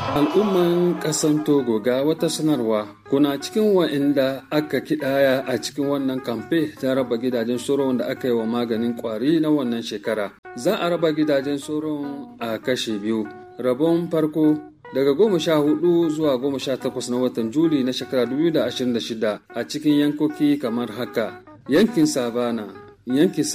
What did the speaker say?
Al'umman ƙasan Togo ga wata sanarwa kuna cikin wa'inda aka kidaya a cikin wannan kamfe ta raba gidajen soron da aka yi wa maganin kwari na wannan shekara. Za a raba gidajen soron a kashe biyu. Rabon farko daga 14 zuwa 18 na watan Juli na shekara 2026 a cikin yankoki kamar haka: yankin Savana, yankin